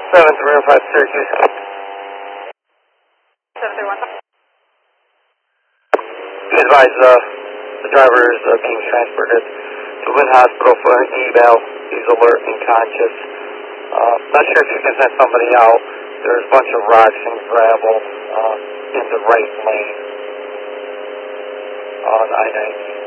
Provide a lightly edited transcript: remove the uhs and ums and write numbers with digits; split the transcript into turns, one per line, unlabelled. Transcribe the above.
7305 Syracuse.
731.
Be advised, the driver is being transported to Lynn Hospital for an eval. He's alert and conscious. Not sure if you can send somebody out. There's a bunch of rocks and gravel in the right lane on I-90.